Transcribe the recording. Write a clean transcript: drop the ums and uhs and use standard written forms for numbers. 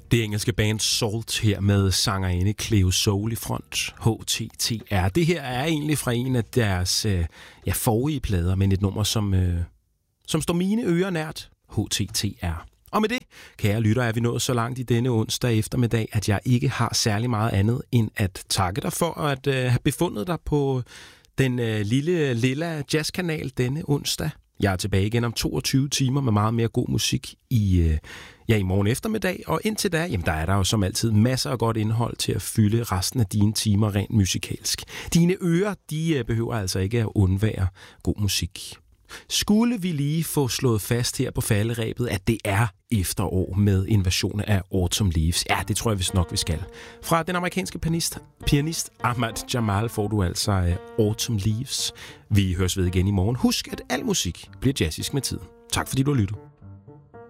Det engelske band Salt her med sangerinde Cleo Soul i front, HTTR. Det her er egentlig fra en af deres forrige plader, men et nummer, som står mine ører nært, HTTR. Og med det, kære lytter, er vi nået så langt i denne onsdag eftermiddag, at jeg ikke har særlig meget andet end at takke dig for at have befundet dig på den lille lilla jazzkanal denne onsdag. Jeg er tilbage igen om 22 timer med meget mere god musik i morgen eftermiddag. Og indtil da, jamen der er der jo som altid masser af godt indhold til at fylde resten af dine timer rent musikalsk. Dine ører, de behøver altså ikke at undvære god musik. Skulle vi lige få slået fast her på falderebet, at det er efterår med invasion af Autumn Leaves? Ja, det tror jeg vist nok, vi skal. Fra den amerikanske pianist Ahmad Jamal får du altså Autumn Leaves. Vi høres ved igen i morgen. Husk, at al musik bliver jazzisk med tiden. Tak fordi du har lyttet.